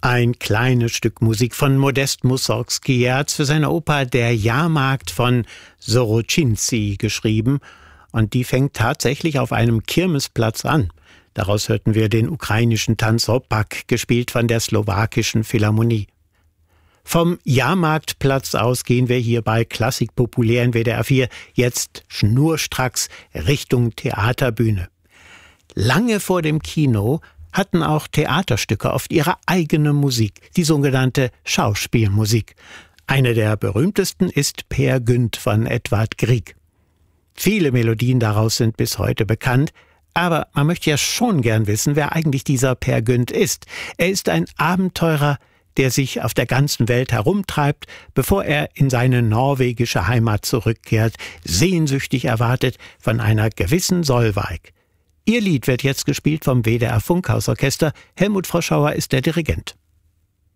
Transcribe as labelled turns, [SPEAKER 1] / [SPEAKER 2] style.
[SPEAKER 1] Ein kleines Stück Musik von Modest Mussorgsky. Er hat für seine Oper Der Jahrmarkt von Soroczyńcy geschrieben und die fängt tatsächlich auf einem Kirmesplatz an. Daraus hörten wir den ukrainischen Tanz Opak, gespielt von der slowakischen Philharmonie. Vom Jahrmarktplatz aus gehen wir hier bei Klassik populär in WDR 4 jetzt schnurstracks Richtung Theaterbühne. Lange vor dem Kino hatten auch Theaterstücke oft ihre eigene Musik, die sogenannte Schauspielmusik. Eine der berühmtesten ist Peer Gynt von Edvard Grieg. Viele Melodien daraus sind bis heute bekannt, aber man möchte ja schon gern wissen, wer eigentlich dieser Peer Gynt ist. Er ist ein Abenteurer, der sich auf der ganzen Welt herumtreibt, bevor er in seine norwegische Heimat zurückkehrt, sehnsüchtig erwartet von einer gewissen Solveig. Ihr Lied wird jetzt gespielt vom WDR Funkhausorchester. Helmut Froschauer ist der Dirigent.